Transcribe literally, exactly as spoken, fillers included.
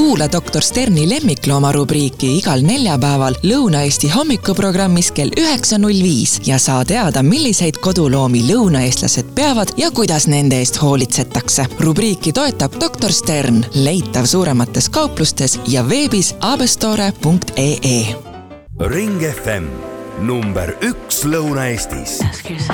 Kuula doktor Sterni lemmiklooma rubriiki igal neljapäeval Lõuna-Eesti hommikuprogrammis kell üheksa null viis ja saa teada, milliseid koduloomi lõunaeestlased peavad ja kuidas nende eest hoolitsetakse. Rubriiki toetab doktor Stern, leitav suuremates kauplustes ja veebis abestore punkt ee. Ring F M, number üks Lõuna-Eestis.